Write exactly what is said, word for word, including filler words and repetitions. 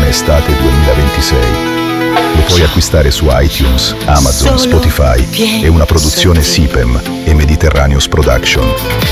versione estate duemilaventisei. Lo puoi acquistare su iTunes, Amazon, Spotify. È una produzione Sipem e Mediterraneous Production.